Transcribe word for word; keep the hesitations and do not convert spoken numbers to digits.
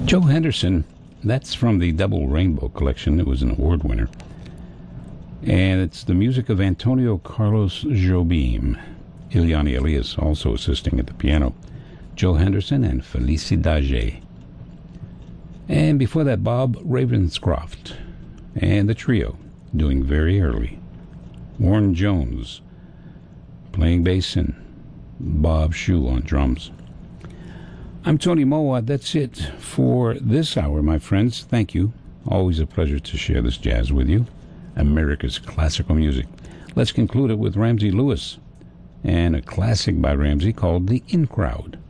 Joe Henderson, that's from the Double Rainbow collection. It was an award winner. And it's the music of Antonio Carlos Jobim. Ilyani Elias also assisting at the piano. Joe Henderson and Felicidade. And before that, Bob Ravenscroft and the trio doing Very Early. Warren Jones playing bass and Bob Shue on drums. I'm Tony Mowat. That's it for this hour, my friends. Thank you. Always a pleasure to share this jazz with you. America's classical music. Let's conclude it with Ramsey Lewis and a classic by Ramsey called The In Crowd.